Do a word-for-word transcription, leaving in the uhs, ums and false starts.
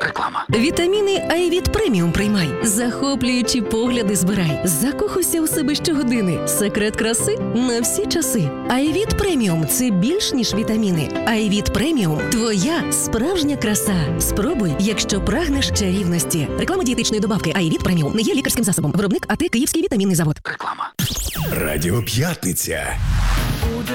Реклама. Вітаміни Айвіт Преміум приймай. Захоплюючі погляди збирай. Закохуйся у себе щогодини. Секрет краси на всі часи. Айвіт Преміум – це більш ніж вітаміни. Айвіт Преміум – твоя справжня краса. Спробуй, якщо прагнеш чарівності. Реклама дієтичної добавки Айвіт Преміум не є лікарським засобом. Виробник АТ Київський вітамінний завод. Реклама. Радіо П'ятниця.